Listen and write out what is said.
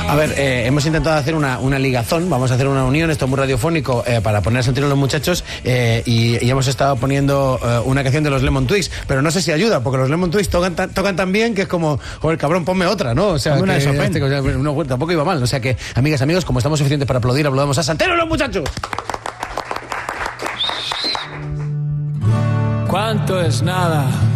A ver, hemos intentado hacer una ligazón, vamos a hacer una unión, esto es muy radiofónico, para poner a sentir a los muchachos, y hemos estado poniendo una canción de los Lemon Twigs, pero no sé si ayuda, porque los Lemon Twigs tocan tan bien que es como, joder, cabrón, ponme otra, ¿no? O sea, una de Chopin. Tampoco iba mal, o sea que, amigas, amigos, como estamos suficientes para aplaudir, aplaudamos a Santero y los muchachos. ¿Cuánto es nada?